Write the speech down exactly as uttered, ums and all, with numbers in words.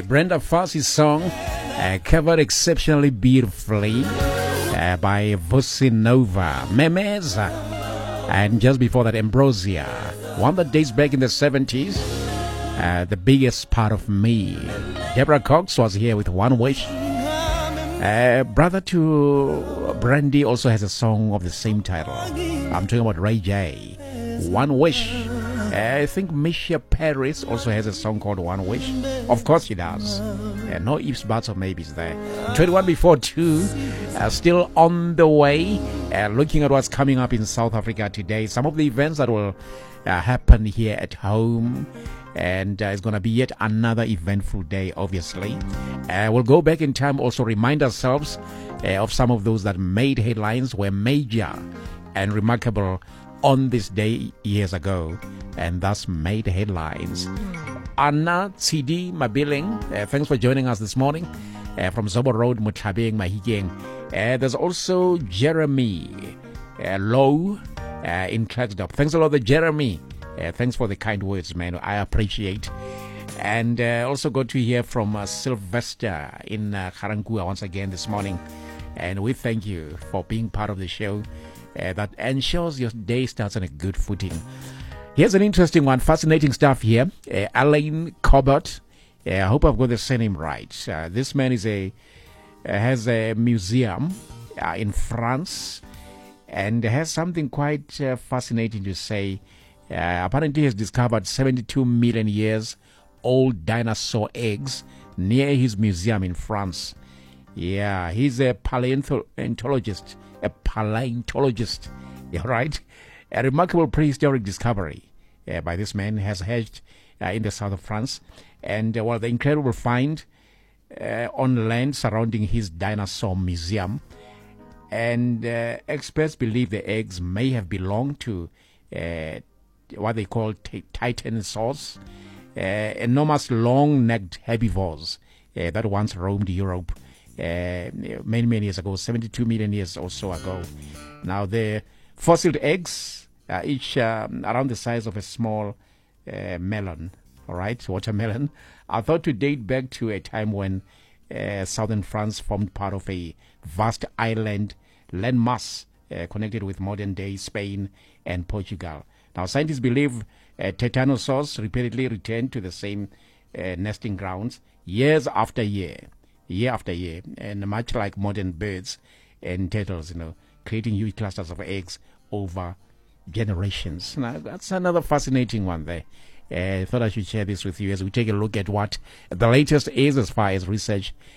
Brenda Fassie's song, uh, covered exceptionally beautifully uh, by Vossi Nova, Memeza, and just before that, Ambrosia, one that dates back in the seventies, uh, The Biggest Part of Me. Deborah Cox was here with One Wish. Uh, brother to Brandy also has a song of the same title. I'm talking about Ray J, One Wish. Uh, I think Misha Paris also has a song called One Wish. Of course she does. Uh, no ifs, buts, or maybes there. twenty-one before two, uh, still on the way. Uh, looking at what's coming up in South Africa today. Some of the events that will uh, happen here at home. And uh, it's going to be yet another eventful day, obviously. Uh, we'll go back in time, also remind ourselves uh, of some of those that made headlines, were major and remarkable on this day years ago, and thus made headlines. Anna C D Mabiling, uh, thanks for joining us this morning uh, from Zobo Road, Mutabeng, Mahikeng. Uh, there's also Jeremy uh, Lowe uh, in Klerksdorp. Thanks a lot, Jeremy. Uh, thanks for the kind words, man. I appreciate. And uh, also got to hear from uh, Sylvester in uh, Karankua once again this morning. And we thank you for being part of the show uh, that ensures your day starts on a good footing. Here's an interesting one. Fascinating stuff here. Uh, Alain Cobert. Uh, I hope I've got the surname right. Uh, this man is a uh, has a museum uh, in France and has something quite uh, fascinating to say. Uh, apparently, he has discovered seventy-two million years old dinosaur eggs near his museum in France. Yeah, he's a paleontologist. A paleontologist, yeah, right? A remarkable prehistoric discovery uh, by this man has hatched uh, in the south of France. And uh, well, the incredible find uh, on land surrounding his dinosaur museum. And uh, experts believe the eggs may have belonged to uh, what they call t- titanosaurs, uh, enormous long-necked herbivores uh, that once roamed Europe uh, many, many years ago, seventy-two million years or so ago. Now, the fossiled eggs are each um, around the size of a small uh, melon, all right, watermelon, are thought to date back to a time when uh, southern France formed part of a vast island landmass uh, connected with modern-day Spain and Portugal. Now, scientists believe uh, titanosaurs repeatedly returned to the same uh, nesting grounds years after year, year after year, and much like modern birds and turtles, you know, creating huge clusters of eggs over generations. Now, that's another fascinating one there. Uh, I thought I should share this with you as we take a look at what the latest is as far as research